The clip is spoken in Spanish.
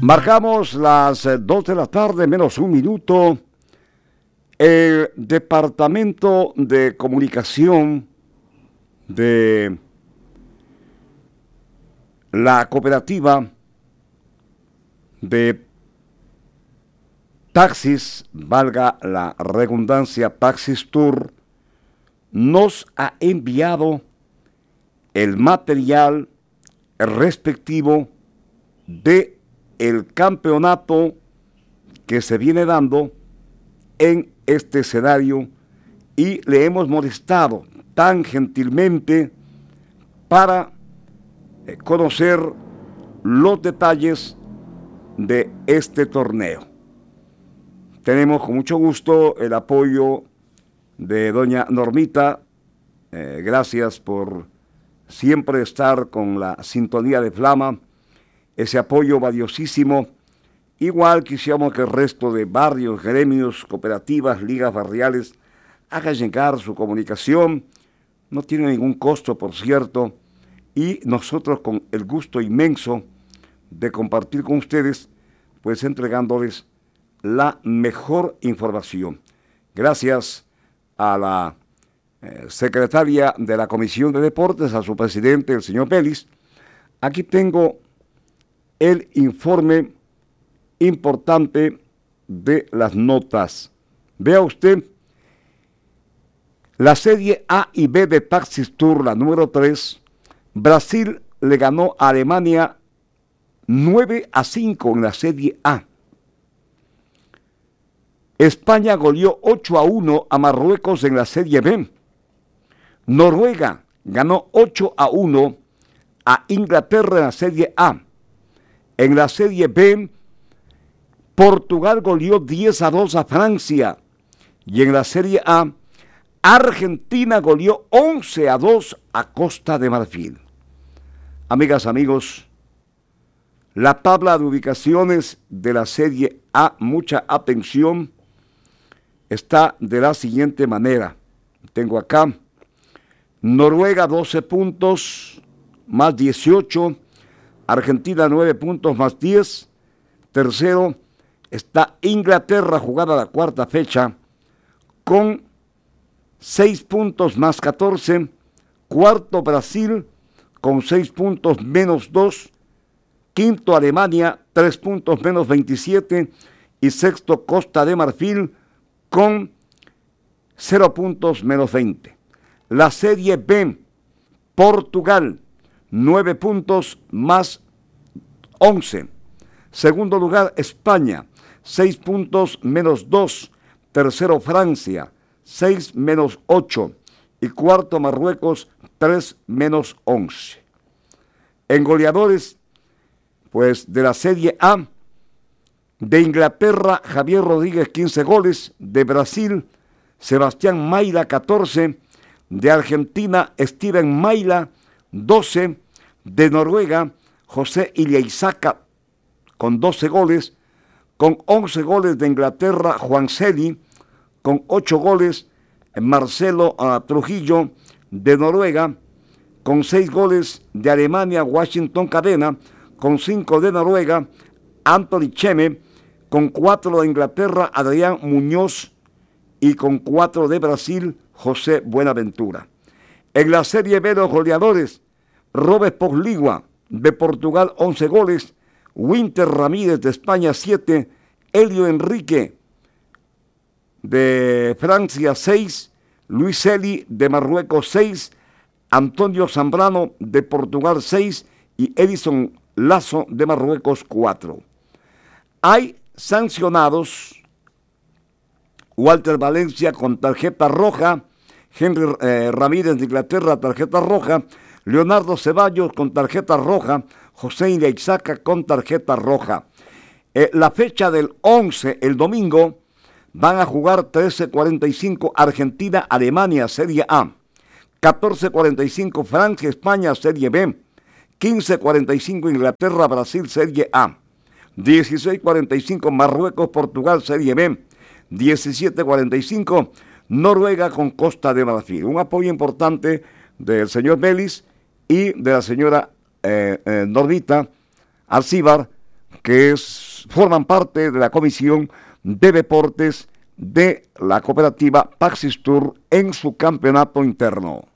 Marcamos las 2 de la tarde, menos un minuto. El Departamento de Comunicación de la cooperativa de taxis, valga la redundancia, Taxis Tour, nos ha enviado el material respectivo de el campeonato que se viene dando en este escenario y le hemos molestado tan gentilmente para conocer los detalles de este torneo. Tenemos con mucho gusto el apoyo de doña Normita. Gracias por siempre estar con la sintonía de Flama, ese apoyo valiosísimo. Igual quisiéramos que el resto de barrios, gremios, cooperativas, ligas barriales hagan llegar su comunicación. No tiene ningún costo, por cierto, y nosotros con el gusto inmenso de compartir con ustedes, pues entregándoles la mejor información. Gracias a la secretaria de la Comisión de Deportes, a su presidente, el señor Vélez. Aquí tengo el informe importante de las notas. Vea usted, la serie A y B de Taxis Tour, la número 3, Brasil le ganó a Alemania 9-5 en la serie A. España goleó 8-1 a Marruecos en la serie B. Noruega ganó 8-1 a Inglaterra en la serie A. En la serie B, Portugal goleó 10-2 a Francia. Y en la serie A, Argentina goleó 11-2 a Costa de Marfil. Amigas, amigos, la tabla de ubicaciones de la serie A, mucha atención, está de la siguiente manera. Tengo acá Noruega 12 puntos más 18, Argentina 9 puntos más 10, tercero está Inglaterra, jugada la cuarta fecha, con 6 puntos más 14, cuarto Brasil con 6 puntos menos 2, quinto Alemania 3 puntos menos 27 y sexto Costa de Marfil con 0 puntos menos 20. La serie B, Portugal 9 puntos más 11. Segundo lugar, España, 6 puntos menos 2. Tercero, Francia, 6 menos 8. Y cuarto, Marruecos, 3 menos 11. En goleadores, pues de la Serie A, de Inglaterra, Javier Rodríguez, 15 goles. De Brasil, Sebastián Maila, 14. De Argentina, Steven Maila, 12. De Noruega, José Iliaizaca, con 12 goles. Con 11 goles de Inglaterra, Juan Celi, con 8 goles. Marcelo Trujillo, de Noruega, con 6 goles. De Alemania, Washington Cadena, con 5 de Noruega. Anthony Cheme, con 4 de Inglaterra, Adrián Muñoz, y con 4 de Brasil, José Buenaventura. En la Serie B, los goleadores, Robert Pogligua, de Portugal, 11 goles. Winter Ramírez, de España, 7. Elio Enrique, de Francia, 6. Luis Celi, de Marruecos, 6. Antonio Zambrano, de Portugal, 6. Y Edison Lazo, de Marruecos, 4. Hay sancionados: Walter Valencia con tarjeta roja, Henry Ramírez de Inglaterra, tarjeta roja, Leonardo Ceballos con tarjeta roja, José Iliaizaca con tarjeta roja. La fecha del 11, el domingo, van a jugar 13:45 Argentina, Alemania, Serie A, 14:45 Francia, España, Serie B, 15:45 Inglaterra, Brasil, Serie A, 16:45 Marruecos, Portugal, Serie B, 17:45 Noruega con Costa de Marfil. Un apoyo importante del señor Vélez y de la señora Normita Alcíbar que forman parte de la Comisión de Deportes de la cooperativa Paxistur en su campeonato interno.